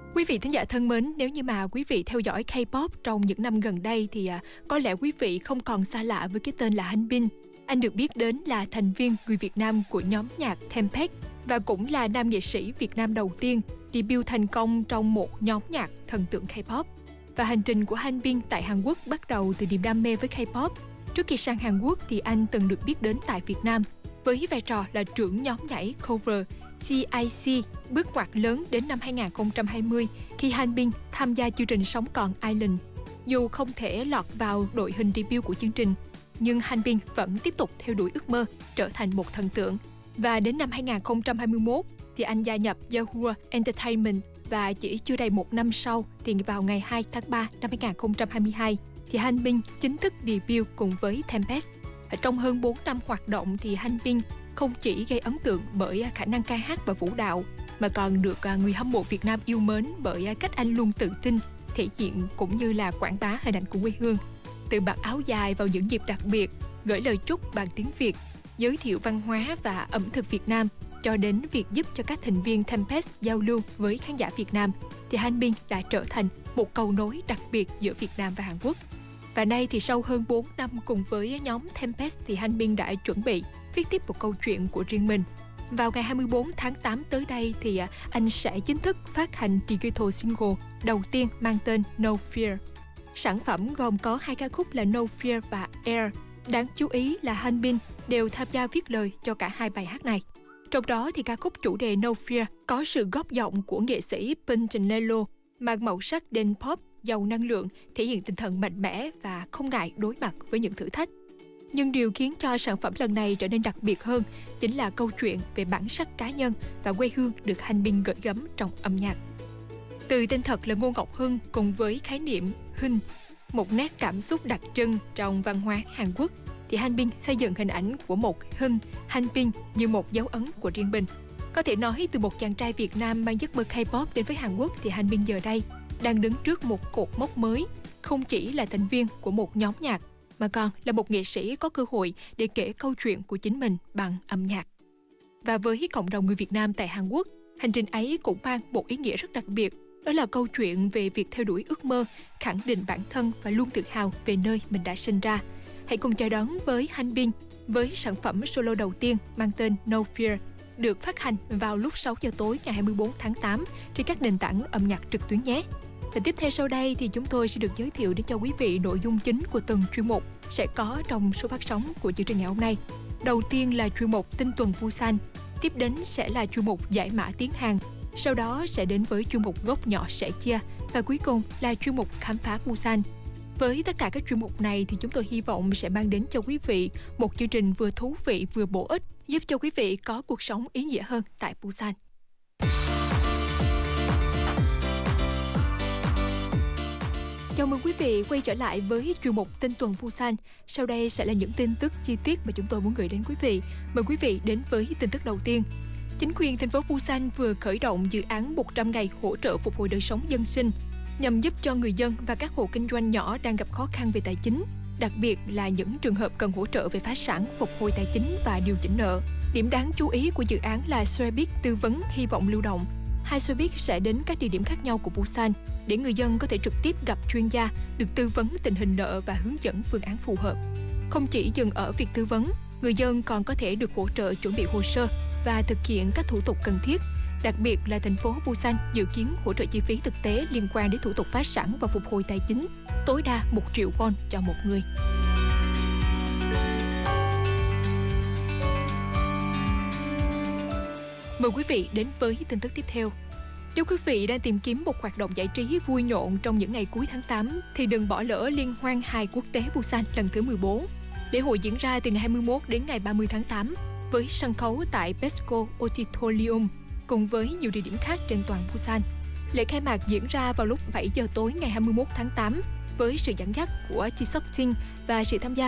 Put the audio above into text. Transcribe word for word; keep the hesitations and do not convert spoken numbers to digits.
Quý vị thính giả thân mến, nếu như mà quý vị theo dõi K-pop trong những năm gần đây thì à, có lẽ quý vị không còn xa lạ với cái tên là Hanbin. Anh được biết đến là thành viên người Việt Nam của nhóm nhạc Tempest và cũng là nam nghệ sĩ Việt Nam đầu tiên debut thành công trong một nhóm nhạc thần tượng K-pop. Và hành trình của Hanbin tại Hàn Quốc bắt đầu từ niềm đam mê với K-pop. Trước khi sang Hàn Quốc thì anh từng được biết đến tại Việt Nam với vai trò là trưởng nhóm nhảy cover xê i xê, bước ngoặt lớn đến năm hai không hai không khi Hanbin tham gia chương trình Sống Còn Island. Dù không thể lọt vào đội hình debut của chương trình, nhưng Hanbin vẫn tiếp tục theo đuổi ước mơ trở thành một thần tượng. Và đến năm hai không hai mốt thì anh gia nhập Yahoo Entertainment và chỉ chưa đầy một năm sau thì vào ngày hai tháng ba năm hai không hai hai thì Hanbin chính thức debut cùng với Tempest. Ở trong hơn bốn năm hoạt động thì Hanbin không chỉ gây ấn tượng bởi khả năng ca hát và vũ đạo mà còn được người hâm mộ Việt Nam yêu mến bởi cách anh luôn tự tin, thể hiện cũng như là quảng bá hình ảnh của quê hương. Từ mặc áo dài vào những dịp đặc biệt, gửi lời chúc bằng tiếng Việt, giới thiệu văn hóa và ẩm thực Việt Nam cho đến việc giúp cho các thành viên Tempest giao lưu với khán giả Việt Nam thì Hanbin đã trở thành một cầu nối đặc biệt giữa Việt Nam và Hàn Quốc. Và nay thì sau hơn bốn năm cùng với nhóm Tempest thì Hanbin đã chuẩn bị viết tiếp một câu chuyện của riêng mình. Vào ngày hai mươi bốn tháng tám tới đây thì anh sẽ chính thức phát hành digital single đầu tiên mang tên No Fear. Sản phẩm gồm có hai ca khúc là No Fear và Air. Đáng chú ý là Hanbin đều tham gia viết lời cho cả hai bài hát này. Trong đó thì ca khúc chủ đề No Fear có sự góp giọng của nghệ sĩ Punchinello mang màu sắc dance pop giàu năng lượng, thể hiện tinh thần mạnh mẽ và không ngại đối mặt với những thử thách. Nhưng điều khiến cho sản phẩm lần này trở nên đặc biệt hơn chính là câu chuyện về bản sắc cá nhân và quê hương được Hanbin gửi gắm trong âm nhạc. Từ tên thật là Ngô Ngọc Hưng cùng với khái niệm Hưng, một nét cảm xúc đặc trưng trong văn hóa Hàn Quốc, thì Hanbin xây dựng hình ảnh của một Hưng, Hanbin như một dấu ấn của riêng mình. Có thể nói từ một chàng trai Việt Nam mang giấc mơ K-pop đến với Hàn Quốc thì Hanbin giờ đây đang đứng trước một cột mốc mới, không chỉ là thành viên của một nhóm nhạc mà còn là một nghệ sĩ có cơ hội để kể câu chuyện của chính mình bằng âm nhạc. Và với cộng đồng người Việt Nam tại Hàn Quốc, hành trình ấy cũng mang một ý nghĩa rất đặc biệt, đó là câu chuyện về việc theo đuổi ước mơ, khẳng định bản thân và luôn tự hào về nơi mình đã sinh ra. Hãy cùng chào đón với Hanbin với sản phẩm solo đầu tiên mang tên No Fear, được phát hành vào lúc sáu giờ tối ngày hai mươi bốn tháng tám trên các nền tảng âm nhạc trực tuyến nhé. Và tiếp theo sau đây thì chúng tôi sẽ được giới thiệu đến cho quý vị nội dung chính của từng chuyên mục sẽ có trong số phát sóng của chương trình ngày hôm nay. Đầu tiên là chuyên mục Tin tuần Busan, tiếp đến sẽ là chuyên mục Giải mã tiếng Hàn, sau đó sẽ đến với chuyên mục Gốc nhỏ sẻ chia và cuối cùng là chuyên mục Khám phá Busan. Với tất cả các chuyên mục này thì chúng tôi hy vọng sẽ mang đến cho quý vị một chương trình vừa thú vị vừa bổ ích, giúp cho quý vị có cuộc sống ý nghĩa hơn tại Busan. Chào mừng quý vị quay trở lại với chuyên mục Tin tuần Busan. Sau đây sẽ là những tin tức chi tiết mà chúng tôi muốn gửi đến quý vị. Mời quý vị đến với tin tức đầu tiên. Chính quyền thành phố Busan vừa khởi động dự án một trăm ngày hỗ trợ phục hồi đời sống dân sinh nhằm giúp cho người dân và các hộ kinh doanh nhỏ đang gặp khó khăn về tài chính, đặc biệt là những trường hợp cần hỗ trợ về phá sản, phục hồi tài chính và điều chỉnh nợ. Điểm đáng chú ý của dự án là xe buýt tư vấn hy vọng lưu động. Hai xe buýt sẽ đến các địa điểm khác nhau của Busan để người dân có thể trực tiếp gặp chuyên gia, được tư vấn tình hình nợ và hướng dẫn phương án phù hợp. Không chỉ dừng ở việc tư vấn, người dân còn có thể được hỗ trợ chuẩn bị hồ sơ và thực hiện các thủ tục cần thiết. Đặc biệt là thành phố Busan dự kiến hỗ trợ chi phí thực tế liên quan đến thủ tục phá sản và phục hồi tài chính, tối đa một triệu won cho một người. Mời quý vị đến với tin tức tiếp theo. Nếu quý vị đang tìm kiếm một hoạt động giải trí vui nhộn trong những ngày cuối tháng tám thì đừng bỏ lỡ Liên hoan hài quốc tế Busan lần thứ mười bốn. Lễ hội diễn ra từ ngày hai mươi mốt đến ngày ba mươi tháng tám với sân khấu tại Pesco Auditorium cùng với nhiều địa điểm khác trên toàn Busan. Lễ khai mạc diễn ra vào lúc bảy giờ tối ngày hai mươi mốt tháng tám với sự dẫn dắt của Ji Seok Jin và sự tham gia